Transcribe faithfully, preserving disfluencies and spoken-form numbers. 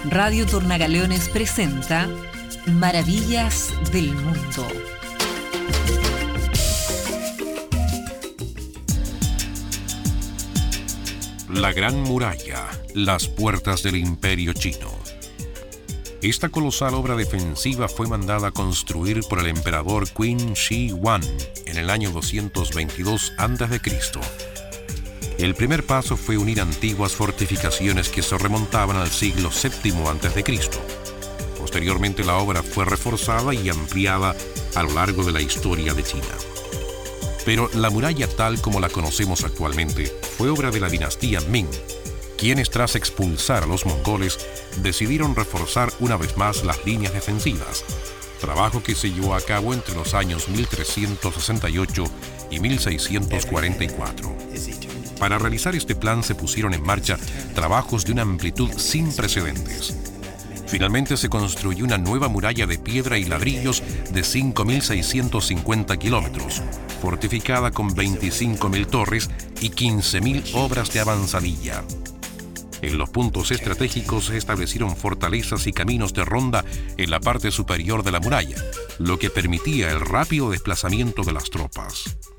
Radio Tornagaleones presenta Maravillas del Mundo. La Gran Muralla, las puertas del Imperio Chino. Esta colosal obra defensiva fue mandada a construir por el emperador Qin Shi Huang en el año doscientos veintidós antes de Cristo El primer paso fue unir antiguas fortificaciones que se remontaban al siglo séptimo antes de Cristo Posteriormente la obra fue reforzada y ampliada a lo largo de la historia de China. Pero la muralla tal como la conocemos actualmente fue obra de la dinastía Ming, quienes tras expulsar a los mongoles decidieron reforzar una vez más las líneas defensivas, trabajo que se llevó a cabo entre los años mil trescientos sesenta y ocho y mil seiscientos cuarenta y cuatro. Para realizar este plan se pusieron en marcha trabajos de una amplitud sin precedentes. Finalmente se construyó una nueva muralla de piedra y ladrillos de cinco mil seiscientos cincuenta kilómetros, fortificada con veinticinco mil torres y quince mil obras de avanzadilla. En los puntos estratégicos se establecieron fortalezas y caminos de ronda en la parte superior de la muralla, lo que permitía el rápido desplazamiento de las tropas.